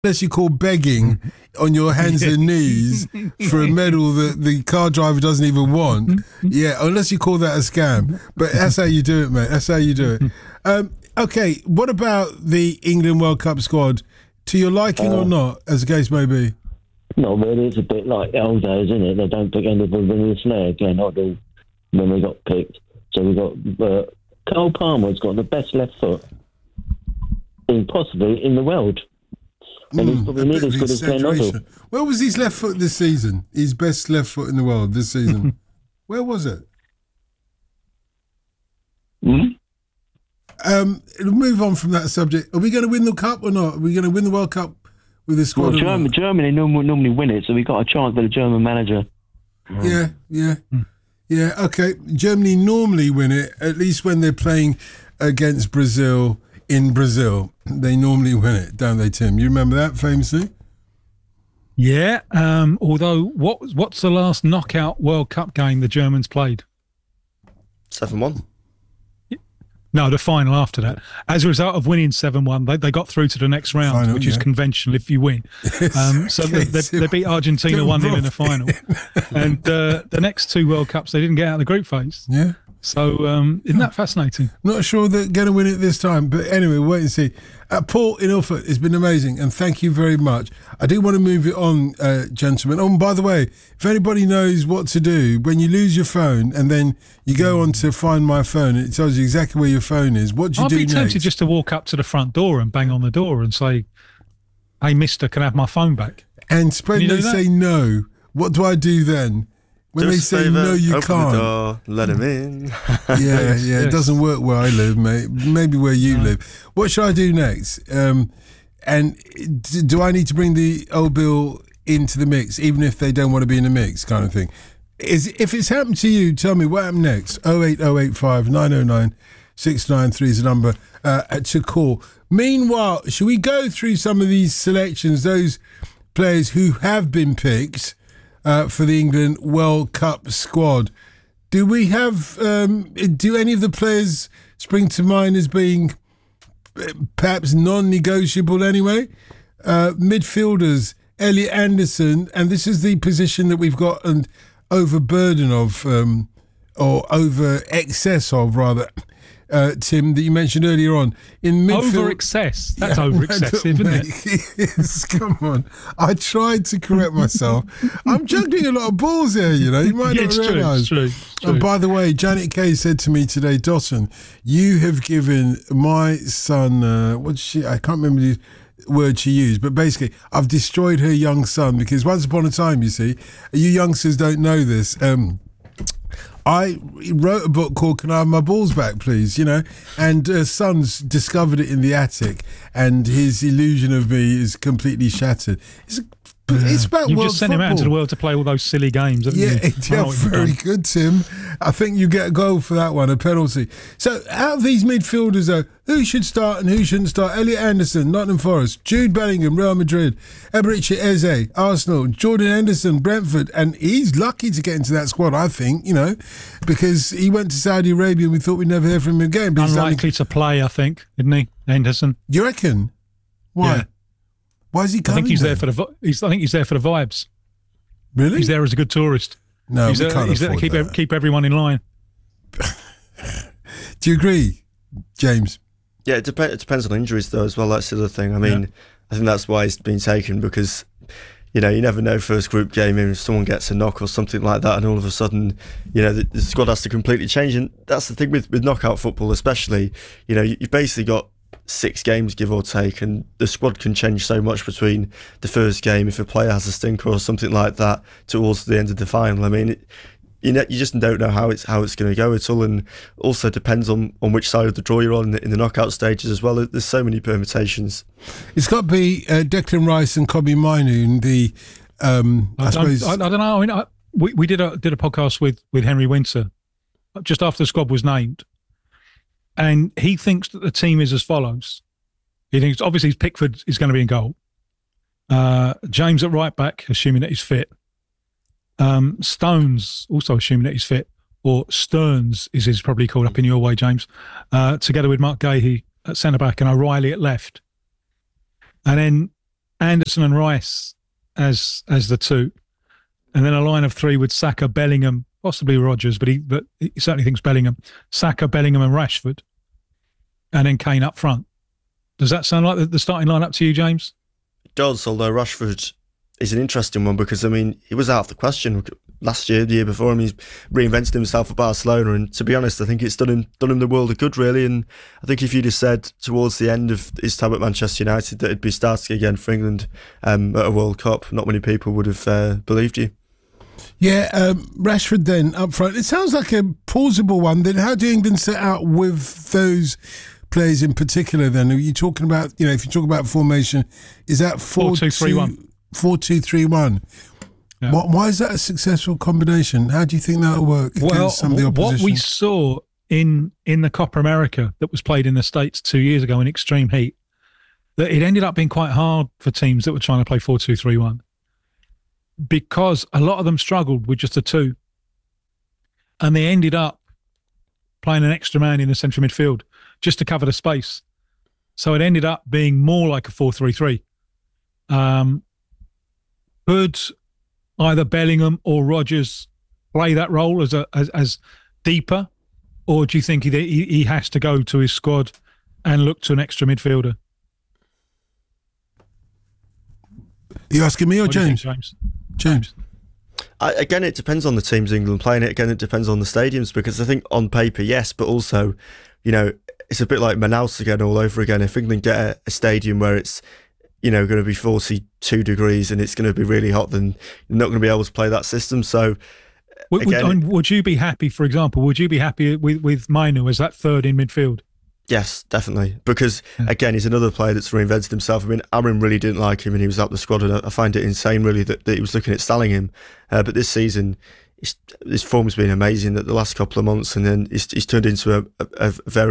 unless you call begging on your hands and knees for a medal that the car driver doesn't even want. Yeah, unless you call that a scam. But that's how you do it, mate. That's how you do it. Okay, what about the England World Cup squad? To your liking or not, as the case may be? No, really, it's a bit like the old days, isn't it? They don't pick anybody in the snare again, I do, when we got picked. So we got Cole Palmer's got the best left foot possibly in the world. And he's probably nearly as good as Glenn Hoddle. Where was his left foot this season? His best left foot in the world this season. Where was it? Move on from that subject. Are we going to win the cup or not? Are we going to win the World Cup with this squad? Well, Germany normally win it, so we got a chance with a German manager. Yeah. Okay, Germany normally win it, at least when they're playing against Brazil in Brazil. They normally win it, don't they, Tim? You remember that famously? Yeah. Although, what's the last knockout World Cup game the Germans played? 7-1. No, the final after that. As a result of winning 7-1, they got through to the next round, final, which is conventional if you win. So they beat Argentina 1-0 in the final. And the next two World Cups, they didn't get out of the group phase. Yeah. So isn't that fascinating? Not sure they're going to win it this time, but anyway, wait and see. Paul in Ilford, it's been amazing, and thank you very much. I do want to move it on, gentlemen. Oh, and by the way, if anybody knows what to do, when you lose your phone and then you go on to Find My Phone, and it tells you exactly where your phone is, what do you do next? I'd be tempted just to walk up to the front door and bang on the door and say, "Hey, mister, can I have my phone back?" And when they say no, what do I do then? When they say no, you open can't. The door, let him in. Yeah, it doesn't work where I live, mate. Maybe where you live. What should I do next? And do I need to bring the old bill into the mix, even if they don't want to be in the mix, kind of thing? If it's happened to you, tell me what happened next. 08085 909 693 is the number to call. Meanwhile, should we go through some of these selections, those players who have been picked for the England World Cup squad? Do we have, do any of the players spring to mind as being perhaps non-negotiable anyway? Midfielders, Elliot Anderson, and this is the position that we've got an overburden of, or over excess of rather, Tim, that you mentioned earlier on. In midfield, over excess. That's over excessive, isn't it? Yes, come on. I tried to correct myself. I'm juggling a lot of balls here, you know. You might not realise. True. And by the way, Janet Kay said to me today, Dawson, you have given my son, I can't remember the word she used, but basically, I've destroyed her young son because once upon a time, you see, you youngsters don't know this, I wrote a book called Can I Have My Balls Back, Please? You know, and son's discovered it in the attic, and his illusion of me is completely shattered. It's about You've world just sent football. him out into the world to play all those silly games, haven't you? Yeah, very good, Tim. I think you get a goal for that one, a penalty. So out of these midfielders, though, who should start and who shouldn't start? Elliot Anderson, Nottingham Forest. Jude Bellingham, Real Madrid. Eberechi Eze, Arsenal. Jordan Henderson, Brentford. And he's lucky to get into that squad, I think, you know, because he went to Saudi Arabia and we thought we'd never hear from him again. But unlikely to play, I think, isn't he, Henderson? You reckon? Why? Yeah. Why is he coming? I think he's there for the. I think he's there for the vibes. Really? He's there as a good tourist. No, he's there to keep everyone in line. Do you agree, James? Yeah, it depends on injuries though as well. That's the other thing. I mean, I think that's why he's been taken because, you know, you never know first group game if someone gets a knock or something like that, and all of a sudden, you know, the squad has to completely change. And that's the thing with knockout football, especially. You know, you've basically got 6 games, give or take, and the squad can change so much between the first game if a player has a stinker or something like that towards the end of the final. I mean, you just don't know how it's going to go at all, and also depends on which side of the draw you're on in the knockout stages as well. There's so many permutations. It's got to be Declan Rice and Kobbie Mainoo. I don't know. I mean, we did a podcast with Henry Winter just after the squad was named. And he thinks that the team is as follows. He thinks, obviously, Pickford is going to be in goal. James at right back, assuming that he's fit. Stones, also assuming that he's fit. Or Stearns, is he's probably called up in your way, James. Together with Mark Gahey at centre-back and O'Reilly at left. And then Anderson and Rice as the two, and then a line of three with Saka, Bellingham, possibly Rodgers, but he certainly thinks Bellingham, Saka, Bellingham, and Rashford, and then Kane up front. Does that sound like the starting lineup to you, James? It does, although Rashford is an interesting one because, I mean, he was out of the question last year, the year before him. He's reinvented himself at Barcelona, and to be honest, I think it's done him the world of good, really. And I think if you'd have said towards the end of his time at Manchester United that he'd be starting again for England at a World Cup, not many people would have believed you. Yeah, Rashford then up front. It sounds like a plausible one. Then how do England set out with those players in particular then? Are you talking about, if you talk about formation, is that 4-2-3-1? 4-2-3-1. Yeah. Why is that a successful combination? How do you think that'll work against some of the opposition? What we saw in the Copa America that was played in the States 2 years ago in extreme heat, that it ended up being quite hard for teams that were trying to play 4-2-3-1 because a lot of them struggled with just a two, and they ended up playing an extra man in the central midfield just to cover the space. So it ended up being more like a 4-3-3. Could either Bellingham or Rodgers play that role as deeper, or do you think he has to go to his squad and look to an extra midfielder? Are you asking me or James? James. Again, it depends on the teams England playing it. Again, it depends on the stadiums, because I think on paper, yes, but also, it's a bit like Manaus again all over again. If England get a stadium where it's, going to be 42 degrees and it's going to be really hot, then you're not going to be able to play that system. So, would you be happy, for example, with Mainu as that third in midfield? Yes, definitely. Because, again, he's another player that's reinvented himself. I mean, Aaron really didn't like him and he was out the squad, and I find it insane, really, that he was looking at selling him. But this season, his form's been amazing the last couple of months, and then he's turned into a very